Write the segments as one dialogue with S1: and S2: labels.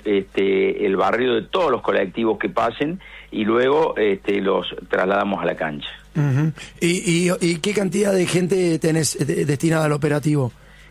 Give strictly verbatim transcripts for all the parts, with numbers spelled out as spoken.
S1: este, el barrido de todos los colectivos que pasen y luego este, los trasladamos a la cancha.
S2: Uh-huh. ¿Y, y, ¿Y qué cantidad de gente tenés de, destinada al operativo?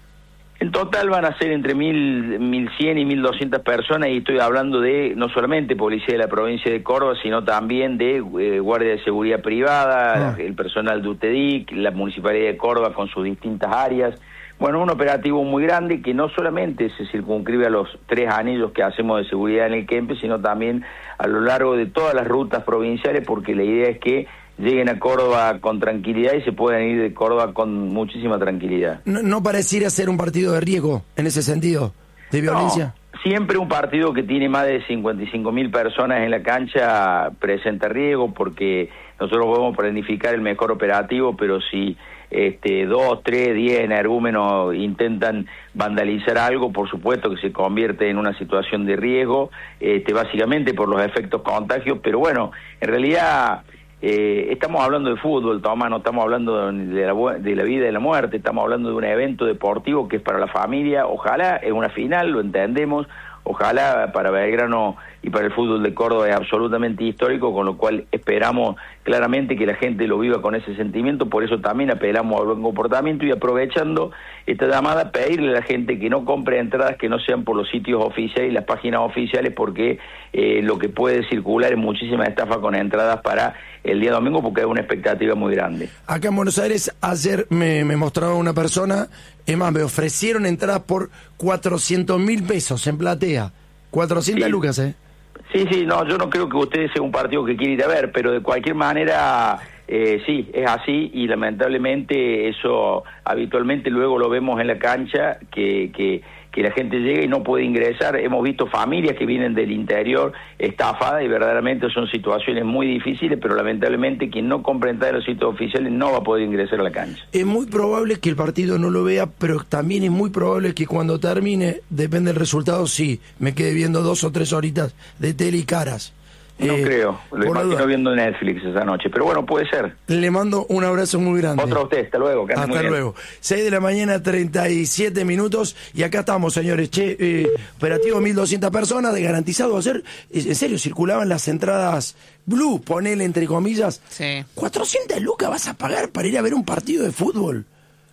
S1: En total van a ser entre mil, mil cien y mil doscientas personas, y estoy hablando de no solamente policía de la provincia de Córdoba, sino también de eh, guardia de seguridad privada, ah. el personal de U T E D I C, la Municipalidad de Córdoba con sus distintas áreas. Bueno, un operativo muy grande que no solamente se circunscribe a los tres anillos que hacemos de seguridad en el Kempe, sino también a lo largo de todas las rutas provinciales, porque la idea es que lleguen a Córdoba con tranquilidad y se puedan ir de Córdoba con muchísima tranquilidad.
S2: ¿No, no pareciera ser un partido de riesgo en ese sentido, de violencia?
S1: No, siempre un partido que tiene más de cincuenta y cinco mil personas en la cancha presenta riesgo, porque nosotros podemos planificar el mejor operativo, pero si este, dos, tres, diez energúmenos intentan vandalizar algo, por supuesto que se convierte en una situación de riesgo, este, básicamente por los efectos contagios, pero bueno, en realidad... Eh, estamos hablando de fútbol, Tomás, no estamos hablando de la, de la vida y de la muerte, estamos hablando de un evento deportivo que es para la familia, ojalá es una final, lo entendemos, ojalá para Belgrano y para el fútbol de Córdoba es absolutamente histórico, con lo cual esperamos claramente que la gente lo viva con ese sentimiento, por eso también apelamos al buen comportamiento y aprovechando esta llamada, pedirle a la gente que no compre entradas que no sean por los sitios oficiales y las páginas oficiales, porque eh, lo que puede circular es muchísima estafa con entradas para el día domingo, porque hay una expectativa muy grande.
S2: Acá en Buenos Aires ayer me, me mostraba una persona, es más, me ofrecieron entradas por cuatrocientos mil pesos en platea, cuatrocientas
S1: sí.
S2: lucas, ¿eh?
S1: Sí, sí, no, yo no creo que ustedes sea un partido que quiera ir a ver, pero de cualquier manera, eh, sí, es así, y lamentablemente eso habitualmente luego lo vemos en la cancha, que, que, que la gente llega y no puede ingresar. Hemos visto familias que vienen del interior estafadas y verdaderamente son situaciones muy difíciles, pero lamentablemente quien no compra entradas en los sitios oficiales no va a poder ingresar a la cancha.
S2: Es muy probable que el partido no lo vea, pero también es muy probable que cuando termine, depende del resultado, sí, me quede viendo dos o tres horitas de tele y caras.
S1: No eh, creo, lo imagino viendo Netflix esa noche, pero bueno, puede ser.
S2: Le mando un abrazo muy grande.
S1: Otro a usted, hasta luego. Que ande
S2: hasta
S1: muy
S2: luego.
S1: Bien.
S2: seis de la mañana, treinta y siete minutos, y acá estamos, señores. Che, eh, operativo mil doscientas personas, de garantizado ayer. En serio, circulaban las entradas blue, ponele entre comillas.
S3: Sí.
S2: cuatrocientas lucas vas a pagar para ir a ver un partido de fútbol.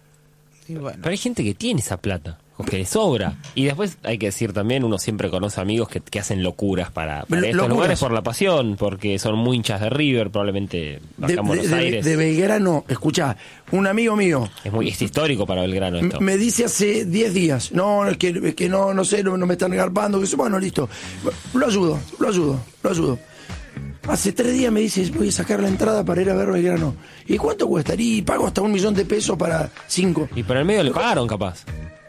S4: Sí, bueno. Pero hay gente que tiene esa plata, que le sobra. Y después hay que decir también, uno siempre conoce amigos que, que hacen locuras para, para estos
S2: locuras.
S4: lugares por la pasión, porque son muy hinchas de River, probablemente acá en Buenos
S2: de,
S4: Aires.
S2: De, de Belgrano, escuchá, un amigo mío.
S4: Es muy es histórico para Belgrano esto.
S2: Me dice hace diez días, no, es que, es que no, no sé, no, no me están garpando, que bueno, listo. Lo ayudo, lo ayudo, lo ayudo. Hace tres días me dice, voy a sacar la entrada para ir a ver Belgrano. ¿Y cuánto cuestaría? Y pago hasta un millón de pesos para cinco.
S4: Y por el medio le pagaron, capaz.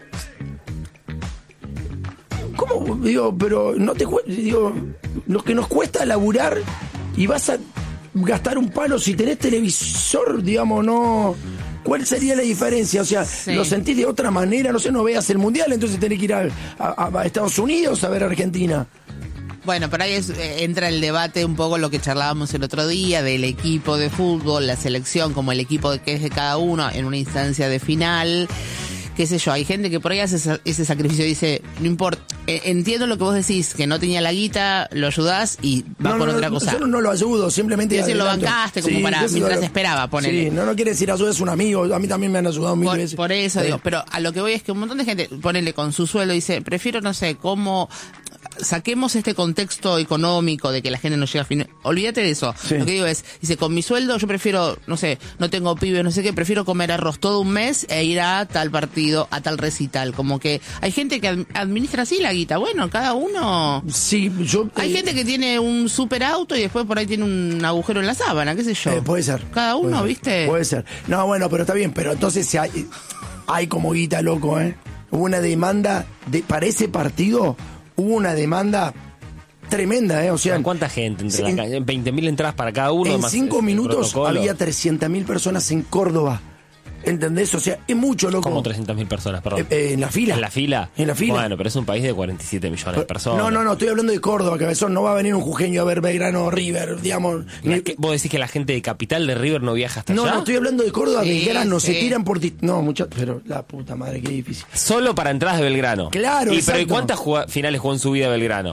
S2: ¿Cómo? Digo, pero no te cuesta, digo, lo que nos cuesta laburar y vas a gastar un palo si tenés televisor, digamos, no... ¿Cuál sería la diferencia? O sea, sí. ¿Lo sentís de otra manera? No sé, no veas el Mundial, entonces tenés que ir a, a, a Estados Unidos a ver a Argentina.
S3: Bueno, pero ahí es, eh, entra el debate un poco lo que charlábamos el otro día del equipo de fútbol, la selección como el equipo que es de cada uno en una instancia de final. Qué sé yo, hay gente que por ahí hace ese sacrificio y dice, no importa, eh, entiendo lo que vos decís, que no tenía la guita, lo ayudás y va
S2: no,
S3: por
S2: no,
S3: otra
S2: no,
S3: cosa.
S2: Yo no lo ayudo, simplemente...
S3: Es decir, lo bancaste como sí, para mientras lo... esperaba, ponele.
S2: Sí, no, no quiere decir ayudas a un amigo, a mí también me han ayudado mil
S3: por,
S2: veces.
S3: Por eso sí. digo, pero a lo que voy es que un montón de gente, ponele con su sueldo, dice, prefiero, no sé, cómo... Saquemos este contexto económico de que la gente no llega a fin. Olvídate de eso. Sí. Lo que digo es, dice, con mi sueldo yo prefiero, no sé, no tengo pibes, no sé qué, prefiero comer arroz todo un mes e ir a tal partido, a tal recital. Como que hay gente que administra así la guita. Bueno, cada uno...
S2: Sí, yo...
S3: Hay eh... gente que tiene un super auto y después por ahí tiene un agujero en la sábana, qué sé yo.
S2: Eh, puede ser.
S3: Cada uno,
S2: puede
S3: ¿viste?
S2: Puede ser. No, bueno, pero está bien, pero entonces si hay, hay como guita, loco, ¿eh? Hubo una demanda de, para ese partido... Hubo una demanda tremenda, ¿eh? O sea,
S4: ¿cuánta gente? Entre
S2: en,
S4: la, veinte mil entradas para cada uno.
S2: En
S4: más
S2: cinco minutos
S4: protocolo.
S2: Había trescientas mil personas en Córdoba. ¿Entendés? O sea, es mucho, loco.
S4: ¿Cómo trescientas mil personas, perdón?
S2: Eh, eh, en la fila.
S4: ¿En la fila?
S2: En la fila.
S4: Bueno, pero es un país de cuarenta y siete millones de personas.
S2: No, no, no, estoy hablando de Córdoba, cabezón. No va a venir un jujeño a ver Belgrano River, digamos.
S4: Ni... Que, ¿Vos decís que la gente de Capital de River no viaja hasta
S2: no,
S4: allá?
S2: No, no, estoy hablando de Córdoba,
S3: sí,
S2: Belgrano.
S3: Sí.
S2: Se tiran por... Ti... No, muchachos, pero la puta madre, qué difícil.
S4: Solo para entradas de Belgrano.
S2: Claro,
S4: y,
S2: exacto.
S4: Pero ¿y cuántas jugá... finales jugó en su vida Belgrano?